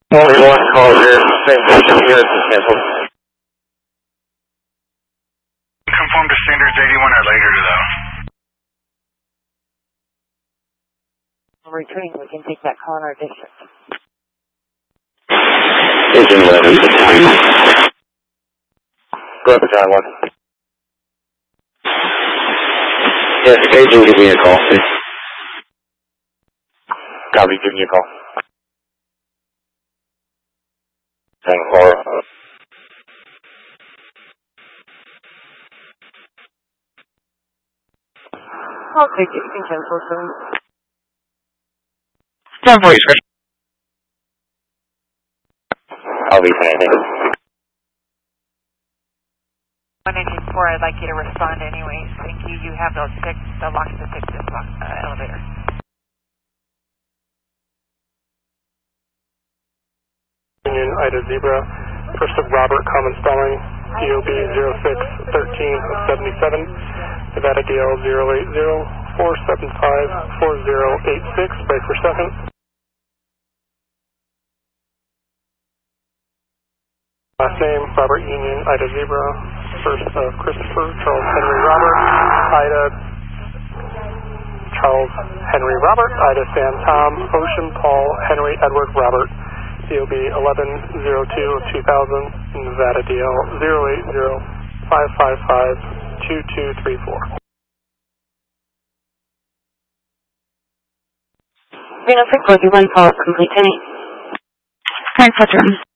Only one call here, same position here, it's canceled. Conform to standards 81 or later though. I'm returning, we can take that call in our district. Agent 11, battalion. Go ahead, battalion 1. Yes, agent, give me a call, please. Copy, give me a call. Thank you. I'll take it, you can cancel soon. 10-4, you scratch. I'll be fine. 194, I'd like you to respond anyways. Thank you. You have those fixed, the locks to fix this elevator. Union Ida Zebra, first of Robert, common spelling, DOB 061377, Nevada DL 080-475-4086, break for second. Last name, Robert Union Ida Zebra, first of Christopher, Charles Henry Robert, Ida Charles Henry Robert, Ida Sam Tom, Ocean Paul Henry Edward Robert, DOB 1102 of 2000, Nevada DL 080-555-2234. Reno frequency 1 call complete 10-8. 10-4,